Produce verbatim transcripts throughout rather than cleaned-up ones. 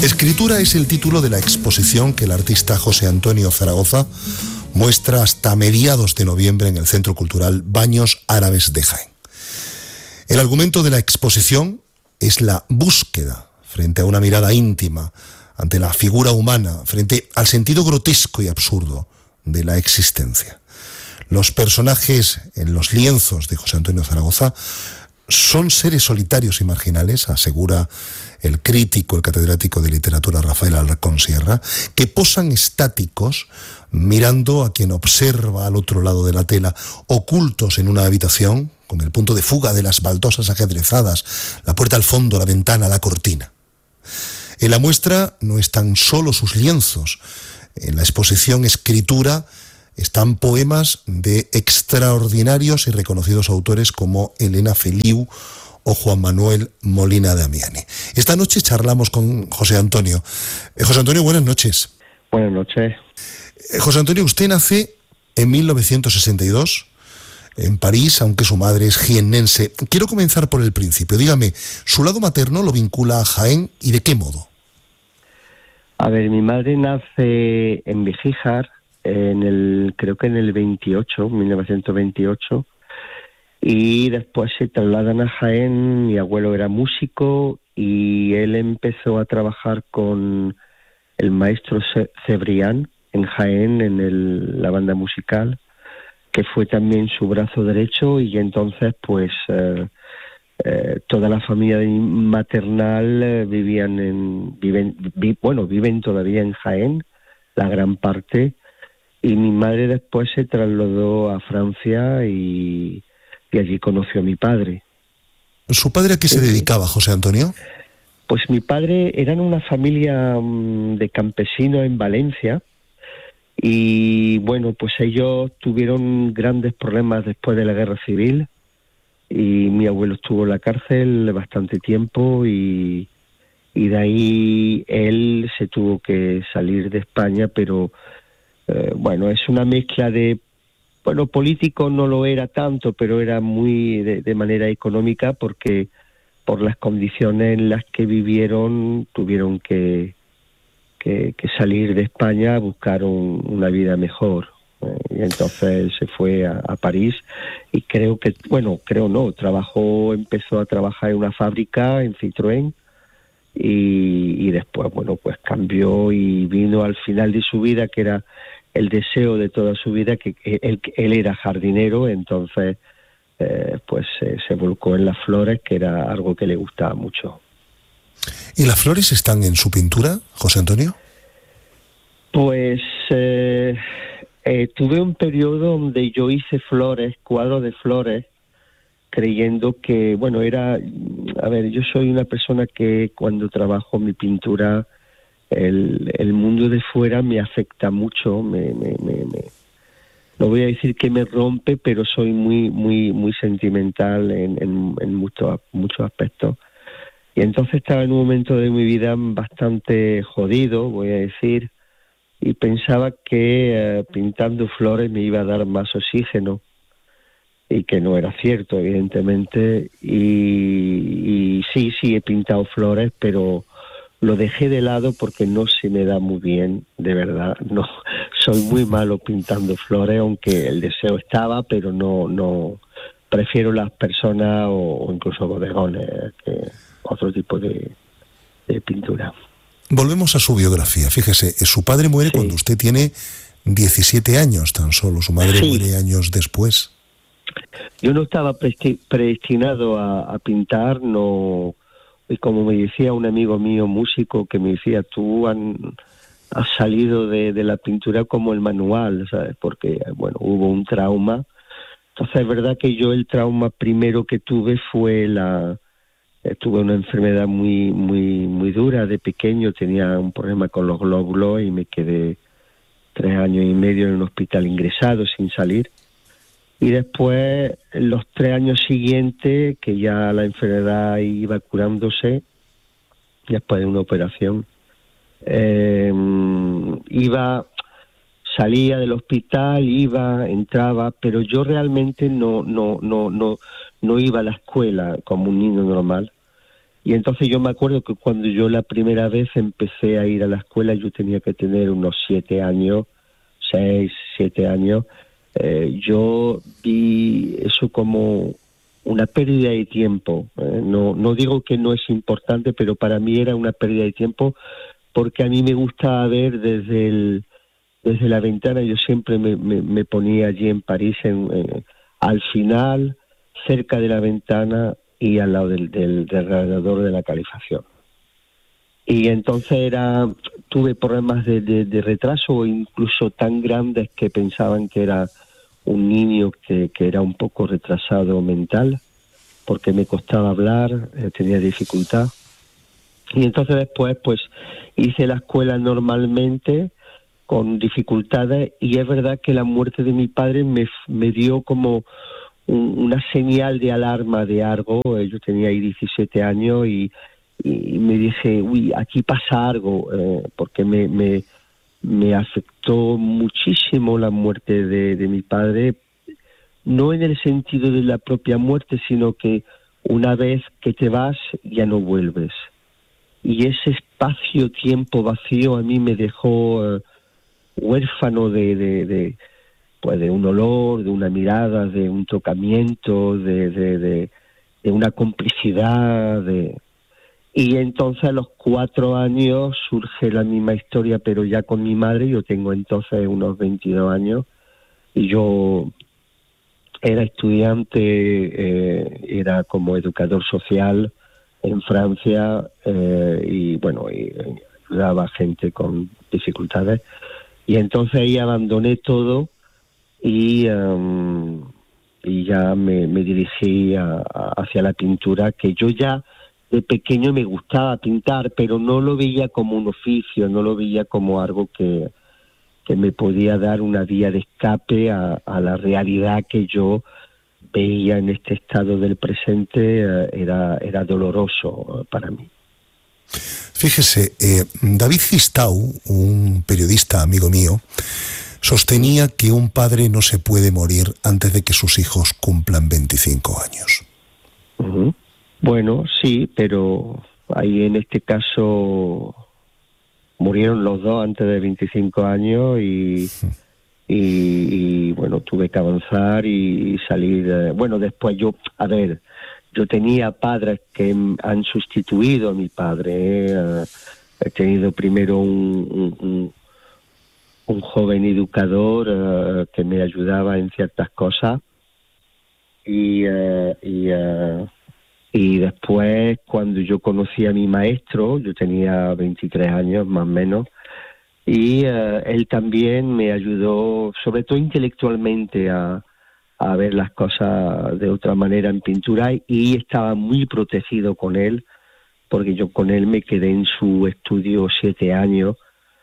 Escritura es el título de la exposición que el artista José Antonio Zaragoza muestra hasta mediados de noviembre en el Centro Cultural Baños Árabes de Jaén. El argumento de la exposición es la búsqueda frente a una mirada íntima, ante la figura humana, frente al sentido grotesco y absurdo de la existencia. Los personajes en los lienzos de José Antonio Zaragoza son seres solitarios y marginales, asegura el crítico, el catedrático de literatura Rafael Alarcón Sierra, que posan estáticos mirando a quien observa al otro lado de la tela, ocultos en una habitación, con el punto de fuga de las baldosas ajedrezadas, la puerta al fondo, la ventana, la cortina. En la muestra no están solo sus lienzos. En la exposición Escritura están poemas de extraordinarios y reconocidos autores como Elena Feliu o Juan Manuel Molina Damiani. Esta noche charlamos con José Antonio. Eh, José Antonio, buenas noches. Buenas noches. Eh, José Antonio, usted nace en mil novecientos sesenta y dos en París, aunque su madre es jiennense. Quiero comenzar por el principio. Dígame, ¿su lado materno lo vincula a Jaén y de qué modo? A ver, mi madre nace en Vigíjar, en el, creo que en el veintiocho, mil novecientos veintiocho, y después se trasladan a Jaén. Mi abuelo era músico y él empezó a trabajar con el maestro Cebrián en Jaén, en el, la banda musical, que fue también su brazo derecho, y entonces pues eh, eh, toda la familia maternal eh, vivían en, viven, vi, bueno, viven todavía en Jaén, la gran parte, y mi madre después se trasladó a Francia y, y allí conoció a mi padre. ¿Su padre a qué se dedicaba, José Antonio? Pues mi padre eran una familia um, de campesinos en Valencia, y bueno, pues ellos tuvieron grandes problemas después de la guerra civil, y mi abuelo estuvo en la cárcel bastante tiempo, y, y de ahí él se tuvo que salir de España, pero eh, bueno, es una mezcla de, bueno, político no lo era tanto, pero era muy de, de manera económica, porque por las condiciones en las que vivieron tuvieron que Que, que salir de España a buscar un, una vida mejor. Eh, y entonces él se fue a, a París, y creo que, bueno, creo no, trabajó, empezó a trabajar en una fábrica, en Citroën, y, y después, bueno, pues cambió y vino al final de su vida, que era el deseo de toda su vida, que, que él, él era jardinero, entonces eh, pues eh, se volcó en las flores, que era algo que le gustaba mucho. ¿Y las flores están en su pintura, José Antonio? Pues eh, eh, tuve un periodo donde yo hice flores, cuadros de flores, creyendo que, bueno, era, a ver, yo soy una persona que cuando trabajo mi pintura, el, el mundo de fuera me afecta mucho, me, me, me, me, no voy a decir que me rompe, pero soy muy, muy, muy sentimental en, en, en muchos, muchos aspectos. Y entonces estaba en un momento de mi vida bastante jodido, voy a decir, y pensaba que eh, pintando flores me iba a dar más oxígeno, y que no era cierto, evidentemente. Y, y sí, sí he pintado flores, pero lo dejé de lado porque no se me da muy bien, de verdad. No, soy muy malo pintando flores, aunque el deseo estaba, pero no, no prefiero las personas o, o incluso bodegones que otro tipo de, de pintura. Volvemos a su biografía. Fíjese, su padre muere sí. cuando usted tiene diecisiete años tan solo. Su madre sí. muere años después. Yo no estaba predestinado a, a pintar, no. Y como me decía un amigo mío músico, que me decía, tú han, has salido de, de la pintura como el manual, ¿sabes? Porque, bueno, hubo un trauma. Entonces es verdad que yo el trauma primero que tuve fue la... Tuve una enfermedad muy muy muy dura de pequeño, tenía un problema con los glóbulos y me quedé tres años y medio en un hospital ingresado sin salir. Y después, los tres años siguientes, que ya la enfermedad iba curándose, después de una operación, eh, iba, salía del hospital, iba, entraba, pero yo realmente no no no no no iba a la escuela como un niño normal. Y entonces yo me acuerdo que cuando yo la primera vez empecé a ir a la escuela, yo tenía que tener unos siete años, seis, siete años. Eh, yo vi eso como una pérdida de tiempo. Eh, no, no digo que no es importante, pero para mí era una pérdida de tiempo, porque a mí me gustaba ver desde el, desde la ventana. Yo siempre me, me, me ponía allí en París, en, en, al final, cerca de la ventana y al lado del, del, del radiador de la calefacción. Y entonces era, tuve problemas de, de, de retraso, incluso tan grandes que pensaban que era un niño que, que era un poco retrasado mental, porque me costaba hablar, eh, tenía dificultad. Y entonces después pues hice la escuela normalmente, con dificultades, y es verdad que la muerte de mi padre me, me dio como un, una señal de alarma de algo. Yo tenía ahí diecisiete años y, y me dije, uy, aquí pasa algo, eh, porque me, me, me afectó muchísimo la muerte de, de mi padre, no en el sentido de la propia muerte, sino que una vez que te vas ya no vuelves. Y ese espacio-tiempo vacío a mí me dejó eh, huérfano de, de, de, pues de un olor, de una mirada, de un tocamiento, de, de, de, de una complicidad. De... Y entonces a los cuatro años surge la misma historia, pero ya con mi madre. Yo tengo entonces unos veintidós años y yo era estudiante, eh, era como educador social en Francia, eh, y bueno, y ayudaba a gente con dificultades. Y entonces ahí abandoné todo y, um, y ya me, me dirigí a, a, hacia la pintura, que yo ya de pequeño me gustaba pintar, pero no lo veía como un oficio, no lo veía como algo que, que me podía dar una vía de escape a, a la realidad que yo veía en este estado del presente. eh, era, era doloroso eh, para mí. Fíjese, eh, David Gistau, un periodista amigo mío, sostenía que un padre no se puede morir antes de que sus hijos cumplan veinticinco años. Uh-huh. Bueno, sí, pero ahí en este caso murieron los dos antes de veinticinco años y... Uh-huh. Y, y bueno, tuve que avanzar y, y salir. Eh, bueno, después yo, a ver, yo tenía padres que han sustituido a mi padre. Eh, he tenido primero un, un, un joven educador eh, que me ayudaba en ciertas cosas. Y, eh, y, eh, y después, cuando yo conocí a mi maestro, yo tenía veintitrés años más o menos, y uh, él también me ayudó, sobre todo intelectualmente, a, a ver las cosas de otra manera en pintura, y estaba muy protegido con él, porque yo con él me quedé en su estudio siete años,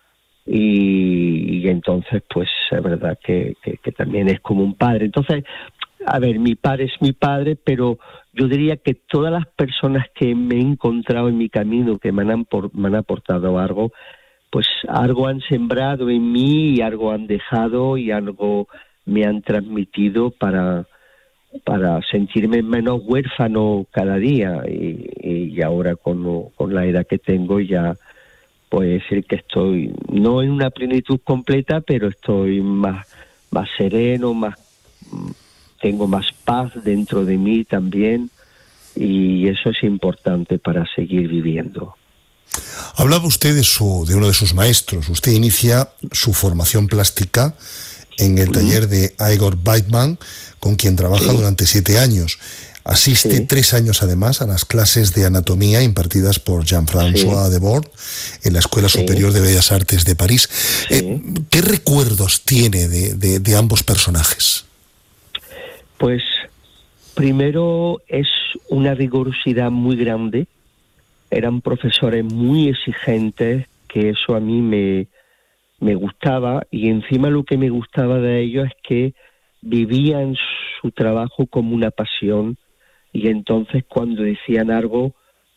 y, y entonces pues es verdad que, que, que también es como un padre. Entonces, a ver, mi padre es mi padre, pero yo diría que todas las personas que me he encontrado en mi camino, que me han, por, me han aportado algo, pues algo han sembrado en mí y algo han dejado y algo me han transmitido para, para sentirme menos huérfano cada día. Y, y ahora con, con la edad que tengo ya puedo decir que estoy no en una plenitud completa, pero estoy más, más sereno, más tengo más paz dentro de mí también, y eso es importante para seguir viviendo. Hablaba usted de, su, de uno de sus maestros. Usted inicia su formación plástica en el taller de Igor Weitman, con quien trabaja sí. durante siete años. Asiste sí. tres años además a las clases de anatomía impartidas por Jean-François sí. Debord en la Escuela sí. Superior de Bellas Artes de París. Sí. Eh, ¿Qué recuerdos tiene de, de, de ambos personajes? Pues primero es una rigurosidad muy grande. Eran profesores muy exigentes, que eso a mí me, me gustaba, y encima lo que me gustaba de ellos es que vivían su trabajo como una pasión, y entonces cuando decían algo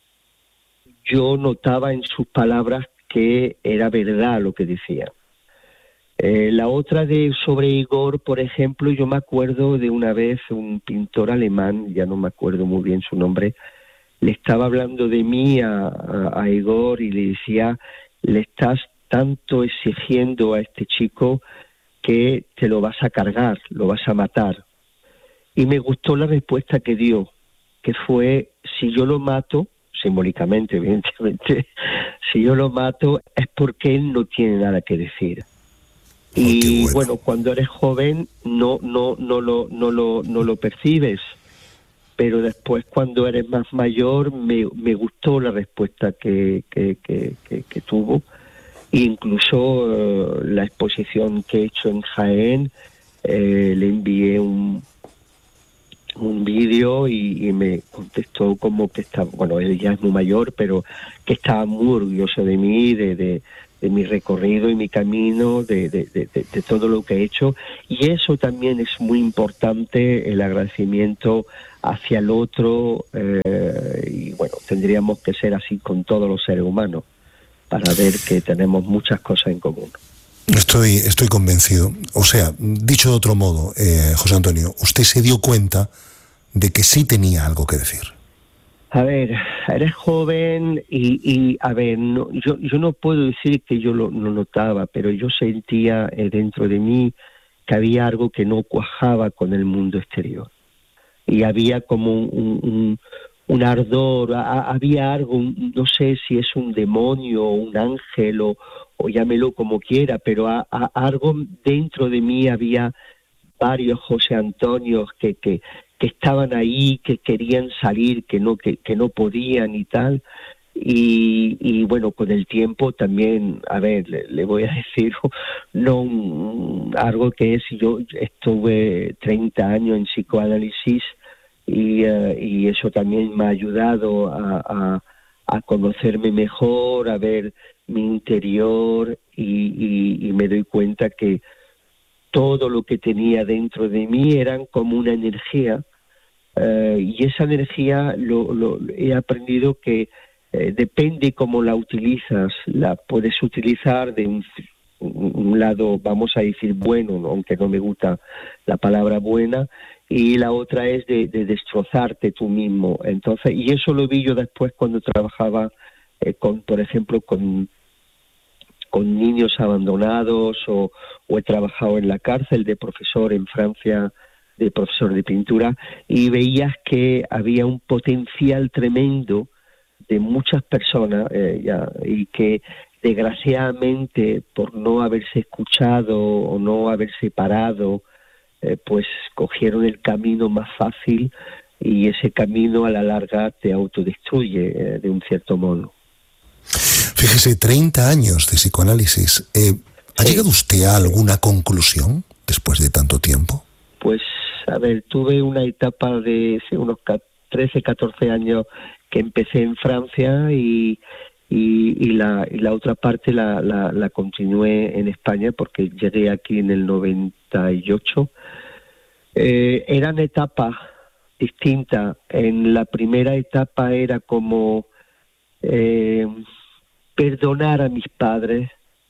yo notaba en sus palabras que era verdad lo que decían. Eh, la otra de sobre Igor, por ejemplo, yo me acuerdo de una vez un pintor alemán, ya no me acuerdo muy bien su nombre, le estaba hablando de mí a, a, a Igor y le decía, le estás tanto exigiendo a este chico que te lo vas a cargar, lo vas a matar. Y me gustó la respuesta que dio, que fue, si yo lo mato, simbólicamente, evidentemente, si yo lo mato es porque él no tiene nada que decir. Oh, y bueno. bueno, cuando eres joven no, no, no lo, no lo, no lo percibes, pero después cuando eres más mayor me, me gustó la respuesta que, que, que, que, que tuvo. Incluso uh, la exposición que he hecho en Jaén, eh, le envié un un vídeo y, y me contestó como que estaba, bueno, él ya es muy mayor, pero que estaba muy orgulloso de mí, de, de, de mi recorrido y mi camino, de, de, de, de todo lo que he hecho. Y eso también es muy importante, el agradecimiento hacia el otro, eh, y bueno, tendríamos que ser así con todos los seres humanos, para ver que tenemos muchas cosas en común. Estoy, estoy convencido. O sea, dicho de otro modo, eh, José Antonio, usted se dio cuenta de que sí tenía algo que decir. A ver, eres joven y, y a ver, no, yo, yo no puedo decir que yo lo, lo notaba, pero yo sentía eh, dentro de mí que había algo que no cuajaba con el mundo exterior. Y había como un, un, un, un ardor, a, había algo, un, no sé si es un demonio o un ángel o, o llámelo como quiera, pero a, a, algo dentro de mí había varios José Antonios que, que, que estaban ahí, que querían salir, que no, que, que no podían y tal. Y, y bueno, con el tiempo también, a ver, le, le voy a decir no un, algo que es, yo estuve treinta años en psicoanálisis y, uh, y eso también me ha ayudado a, a, a conocerme mejor, a ver mi interior y, y, y me doy cuenta que todo lo que tenía dentro de mí eran como una energía, uh, y esa energía lo, lo he aprendido que Eh, depende cómo la utilizas, la puedes utilizar de un, un lado, vamos a decir, bueno, aunque no me gusta la palabra buena, y la otra es de, de destrozarte tú mismo. Entonces, y eso lo vi yo después cuando trabajaba eh, con, por ejemplo, con, con niños abandonados, o, o he trabajado en la cárcel de profesor en Francia, de profesor de pintura, y veías que había un potencial tremendo de muchas personas eh, ya, y que desgraciadamente por no haberse escuchado o no haberse parado, eh, pues cogieron el camino más fácil y ese camino a la larga te autodestruye eh, de un cierto modo. Fíjese, treinta años de psicoanálisis. Eh, ¿Ha sí. llegado usted a alguna conclusión después de tanto tiempo? Pues, a ver, tuve una etapa de sí, unos trece, catorce años que empecé en Francia y, y, y, la, y la otra parte la, la, la continué en España porque llegué aquí en el noventa y ocho. Eh, eran etapas distintas. En la primera etapa era como eh, perdonar a mis padres,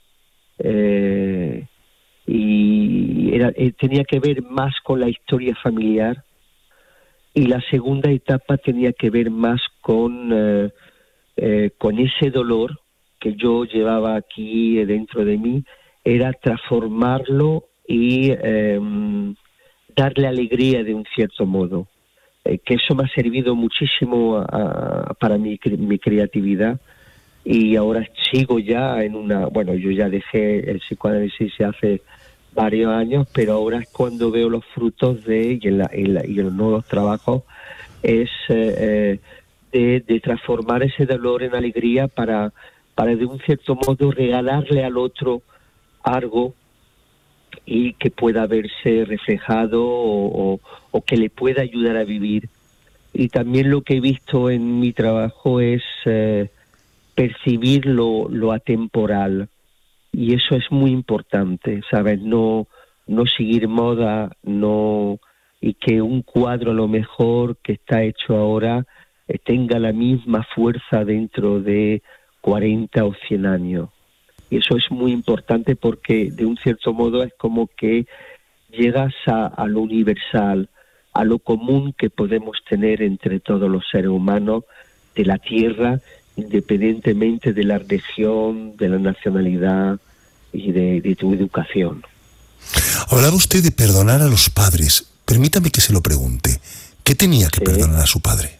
eh, y era, eh, tenía que ver más con la historia familiar. Y la segunda etapa tenía que ver más con, eh, eh, con ese dolor que yo llevaba aquí dentro de mí, era transformarlo y eh, darle alegría de un cierto modo. Eh, que eso me ha servido muchísimo a, a, para mi, mi creatividad. Y ahora sigo ya en una... Bueno, yo ya dejé el psicoanálisis hace varios años, pero ahora es cuando veo los frutos de y en, la, en, la, y en los nuevos trabajos es eh, de, de transformar ese dolor en alegría para, para de un cierto modo regalarle al otro algo y que pueda verse reflejado o, o, o que le pueda ayudar a vivir. Y también lo que he visto en mi trabajo es eh, percibir lo, lo atemporal. Y eso es muy importante, ¿sabes? No, no seguir moda, no, y que un cuadro a lo mejor que está hecho ahora eh, tenga la misma fuerza dentro de cuarenta o cien años. Y eso es muy importante porque de un cierto modo es como que llegas a, a lo universal, a lo común que podemos tener entre todos los seres humanos, de la tierra, independientemente de la región, de la nacionalidad y de, de tu educación. Hablaba usted de perdonar a los padres. Permítame que se lo pregunte. ¿Qué tenía que sí. perdonar a su padre?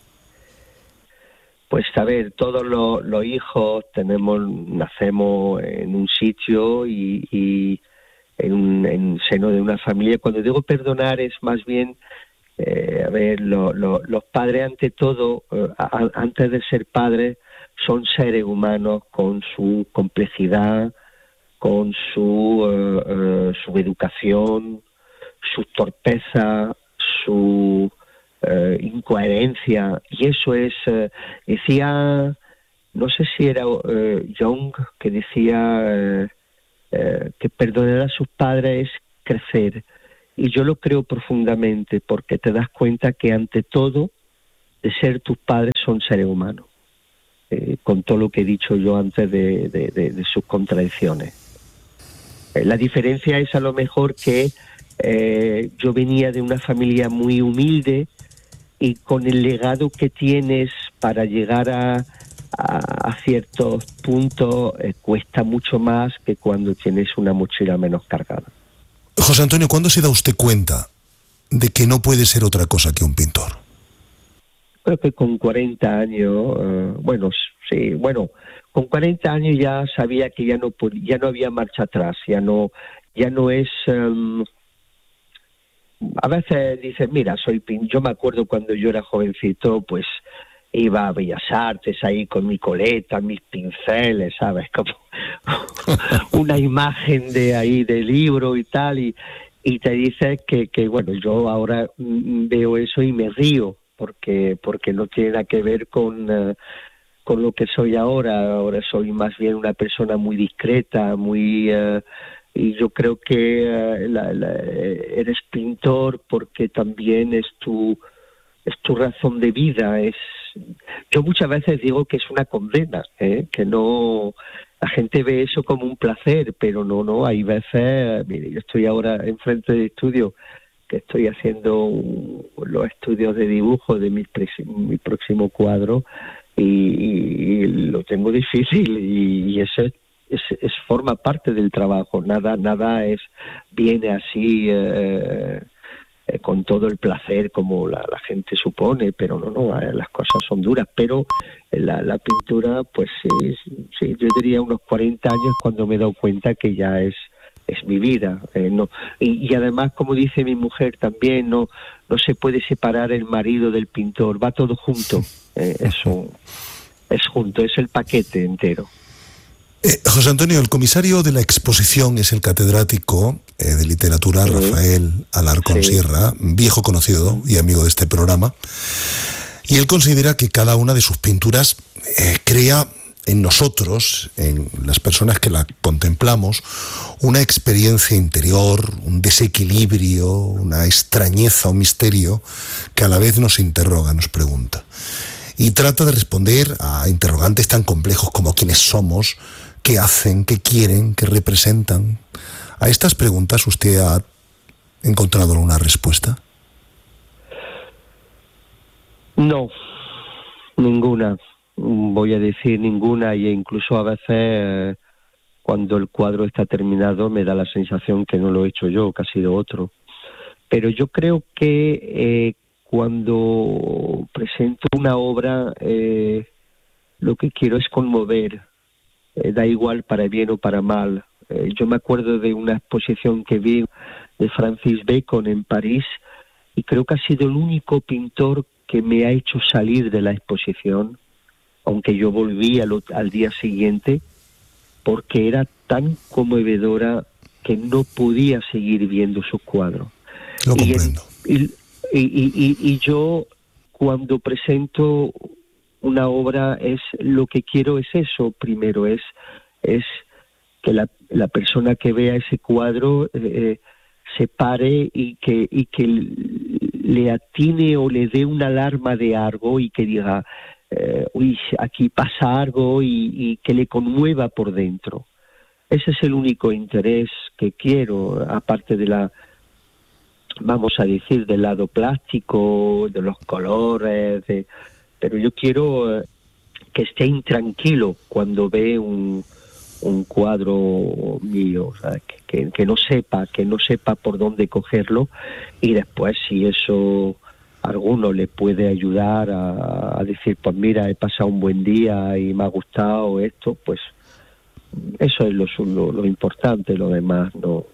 Pues a ver, todos los, los hijos tenemos, nacemos en un sitio y, y en un en seno de una familia. Cuando digo perdonar es más bien, eh, a ver, lo, lo, los padres ante todo, eh, a, antes de ser padres, son seres humanos con su complejidad, con su, uh, uh, su educación, su torpeza, su uh, incoherencia. Y eso es, uh, decía, no sé si era uh, Jung, que decía uh, uh, que perdonar a sus padres es crecer. Y yo lo creo profundamente, porque te das cuenta que ante todo, de ser tus padres son seres humanos. Eh, con todo lo que he dicho yo antes de, de, de, de sus contradicciones. La diferencia es a lo mejor que eh, yo venía de una familia muy humilde y con el legado que tienes para llegar a, a, a ciertos puntos eh, cuesta mucho más que cuando tienes una mochila menos cargada. José Antonio, ¿cuándo se da usted cuenta de que no puede ser otra cosa que un pintor? Creo que con cuarenta años, uh, bueno, sí, bueno, con cuarenta años ya sabía que ya no ya no había marcha atrás, ya no ya no es um, a veces dices, mira, soy pin yo me acuerdo cuando yo era jovencito, pues iba a Bellas Artes ahí con mi coleta, mis pinceles, ¿sabes? Como una imagen de ahí de libro y tal, y, y te dices que, que, bueno, yo ahora veo eso y me río, porque porque no tiene nada que ver con... Uh, con lo que soy ahora. Ahora soy más bien una persona muy discreta, muy uh, y yo creo que uh, la, la, eres pintor porque también es tu es tu razón de vida. Es yo muchas veces digo que es una condena, ¿eh? Que no, la gente ve eso como un placer, pero no, no, hay veces, mire, yo estoy ahora enfrente de estudio que estoy haciendo un, los estudios de dibujo de mi, mi próximo cuadro. Y, y lo tengo difícil y, y ese es, es forma parte del trabajo. Nada nada es viene así eh, eh, con todo el placer como la, la gente supone, pero no no eh, las cosas son duras. Pero la, la pintura, pues sí, sí, yo diría unos cuarenta años cuando me he dado cuenta que ya es es mi vida, eh, no y, y además, como dice mi mujer también, no no se puede separar el marido del pintor, va todo junto. Eh, eso es junto, es el paquete entero. Eh, José Antonio, el comisario de la exposición es el catedrático eh, de literatura, sí. Rafael Alarcón sí. Sierra, viejo conocido y amigo de este programa, y él considera que cada una de sus pinturas eh, crea en nosotros, en las personas que la contemplamos, una experiencia interior, un desequilibrio, una extrañeza, un misterio que a la vez nos interroga, nos pregunta. Y trata de responder a interrogantes tan complejos como quiénes somos, qué hacen, qué quieren, qué representan. ¿A estas preguntas usted ha encontrado alguna respuesta? No, ninguna. Voy a decir ninguna, y incluso a veces eh, cuando el cuadro está terminado me da la sensación que no lo he hecho yo, que ha sido otro. Pero yo creo que eh, cuando presento una obra eh, lo que quiero es conmover, eh, da igual para bien o para mal. Eh, yo me acuerdo de una exposición que vi de Francis Bacon en París y creo que ha sido el único pintor que me ha hecho salir de la exposición, aunque yo volví al, al día siguiente, porque era tan conmovedora que no podía seguir viendo sus cuadros. Lo comprendo. Y, y, y, y, y yo, cuando presento una obra, es lo que quiero es eso. Primero es, es que la, la persona que vea ese cuadro eh, se pare y que, y que le atine o le dé una alarma de algo y que diga... Eh, uy, aquí pasa algo y, y que le conmueva por dentro. Ese es el único interés que quiero, aparte de la, vamos a decir, del lado plástico, de los colores, de, pero yo quiero que esté intranquilo cuando ve un, un cuadro mío, o sea, que, que, que no sepa, que no sepa por dónde cogerlo, y después si eso a alguno le puede ayudar a, a decir, pues mira, he pasado un buen día y me ha gustado esto, pues eso es lo, lo, lo importante, lo demás no.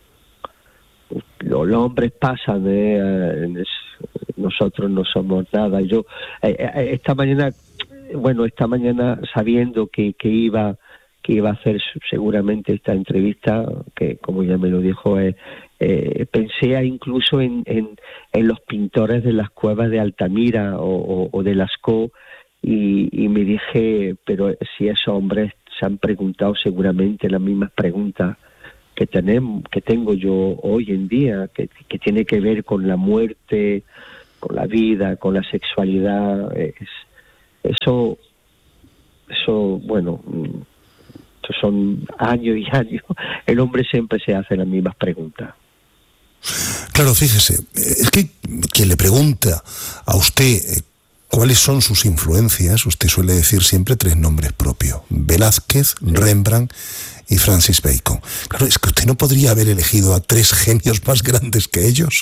Los, los hombres pasan, eh, nosotros no somos nada. Yo eh, esta mañana, bueno, esta mañana sabiendo que, que iba que iba a hacer seguramente esta entrevista, que como ya me lo dijo, eh, eh, pensé incluso en, en, en los pintores de las cuevas de Altamira o, o, o de Lascaux, y, y me dije, pero si esos hombres se han preguntado seguramente las mismas preguntas que tenemos, que tengo yo hoy en día, que, que tiene que ver con la muerte, con la vida, con la sexualidad. Es, eso, eso, bueno, son años y años. El hombre siempre se hace las mismas preguntas. Claro, fíjese, es que quien le pregunta a usted cuáles son sus influencias, usted suele decir siempre tres nombres propios: Velázquez, Rembrandt y Francis Bacon. Claro, es que usted no podría haber elegido a tres genios más grandes que ellos.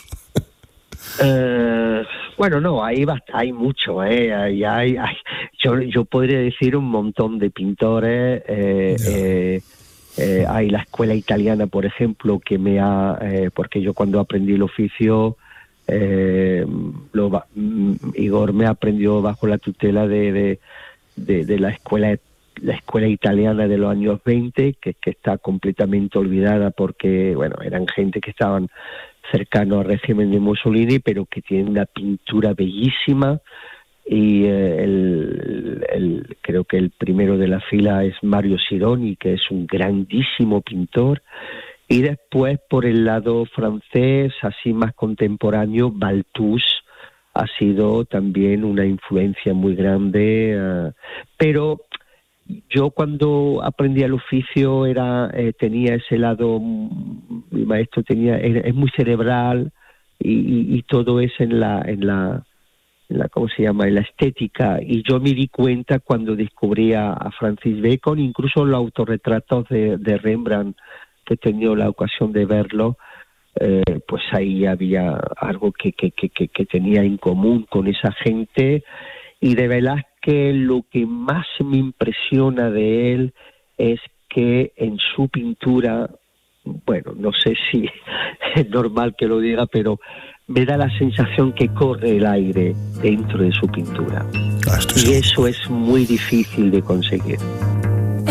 Uh, bueno, no, hay hay mucho, eh, hay, hay, hay, yo, yo podría decir un montón de pintores. Eh, eh, eh, hay la escuela italiana, por ejemplo, que me ha, eh, porque yo cuando aprendí el oficio, eh, lo, Igor me aprendió bajo la tutela de, de, de, de la escuela la escuela italiana de los años veinte, que, que está completamente olvidada porque, bueno, eran gente que estaban cercano al régimen de Mussolini, pero que tiene una pintura bellísima, y eh, el, el, creo que el primero de la fila es Mario Sironi, que es un grandísimo pintor, y después por el lado francés, así más contemporáneo, Balthus ha sido también una influencia muy grande, uh, pero yo cuando aprendí el oficio era eh, tenía ese lado, mi maestro tenía era, es muy cerebral, y, y, y todo es en la en la en la cómo se llama en la estética, y yo me di cuenta cuando descubrí a, a Francis Bacon, incluso los autorretratos de, de Rembrandt, que he tenido la ocasión de verlo, eh, pues ahí había algo que, que, que, que, que tenía en común con esa gente. Y de Velázquez lo que más me impresiona de él es que en su pintura, bueno, no sé si es normal que lo diga, pero me da la sensación que corre el aire dentro de su pintura. Ah, y eso es muy difícil de conseguir.